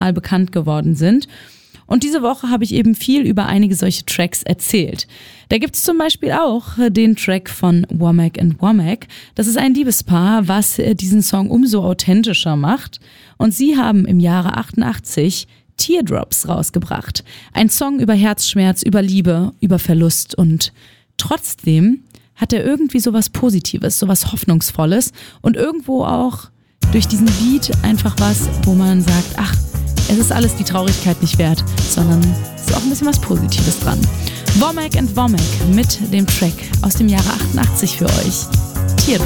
mal bekannt geworden sind. Und diese Woche habe ich eben viel über einige solche Tracks erzählt. Da gibt es zum Beispiel auch den Track von Womack & Womack. Das ist ein Liebespaar, was diesen Song umso authentischer macht. Und sie haben im Jahre 88 Teardrops rausgebracht. Ein Song über Herzschmerz, über Liebe, über Verlust. Und trotzdem hat er irgendwie sowas Positives, sowas Hoffnungsvolles. Und irgendwo auch durch diesen Beat einfach was, wo man sagt, ach, es ist alles die Traurigkeit nicht wert, sondern es ist auch ein bisschen was Positives dran. Womack & Womack mit dem Track aus dem Jahre 88 für euch.